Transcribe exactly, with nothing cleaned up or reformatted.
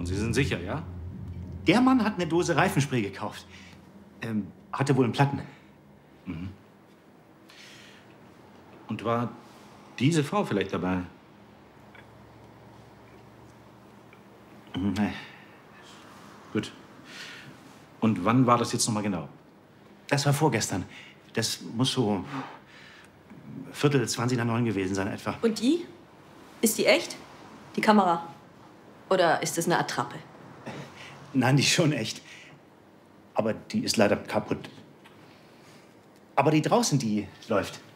Und Sie sind sicher, ja? Der Mann hat eine Dose Reifenspray gekauft. Ähm, hatte wohl einen Platten. Mhm. Und war diese Frau vielleicht dabei? Mhm, nee. Gut. Und wann war das jetzt noch mal genau? Das war vorgestern. Das muss so Viertel, zwanzig nach neun gewesen sein etwa. Und die? Ist die echt? Die Kamera? Oder ist das eine Attrappe? Nein, die ist schon echt. Aber die ist leider kaputt. Aber die draußen, die läuft.